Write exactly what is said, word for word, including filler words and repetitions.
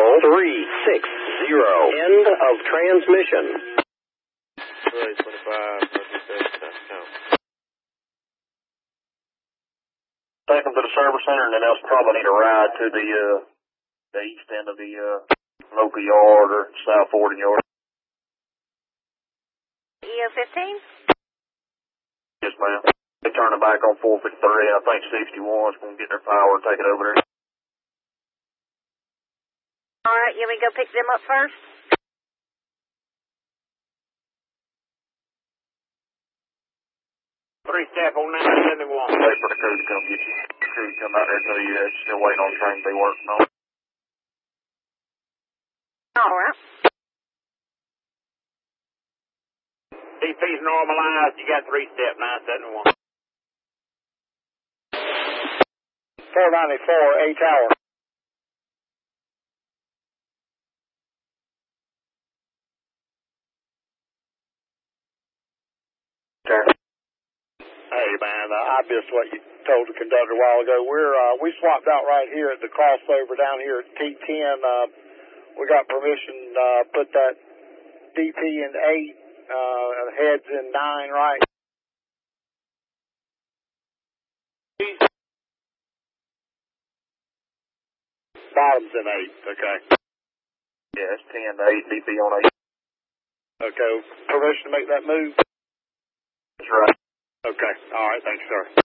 three six zero. End of transmission. twenty-five, Take them to the service center, and then they'll probably need a ride to the, uh, the east end of the, uh, local yard or South Fording yard. E O fifteen? Yes, ma'am. They turn it back on four fifty-three. I think sixty-one's going to get their power and take it over there. All right, you want me to go pick them up first? Three step on nine seventy-one. Wait for the crew to come get you. The crew to come out there and tell you that still waiting on the train to be working on. All right. D P's normalized. You got three step nine seventy-one. four ninety-four, eight hour. Okay. Hey man, uh, I missed what you told the conductor a while ago. We're uh, we swapped out right here at the crossover down here at T ten. Uh, we got permission to uh, put that D P in eight, uh, heads in nine, right? Bottoms in eight. Okay. Yeah, it's ten to eight, D P on eight. Okay. Permission to make that move. That's right. Okay. All right. Thanks, sir.